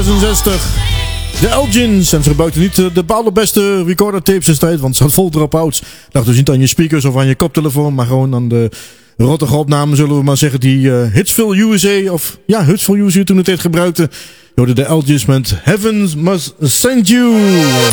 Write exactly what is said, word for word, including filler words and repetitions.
zesenzestig. De Elgins. En ze gebruikten niet de allerbeste recorder tapes destijds, want het staat vol drop-outs. Lag dus niet aan je speakers of aan je koptelefoon, maar gewoon aan de rottige opnamen, zullen we maar zeggen, die uh, Hitsville U S A, of ja, Hitsville U S A toen het tijd gebruikte. Je hoorde de Elgins met Heavens Must Send You.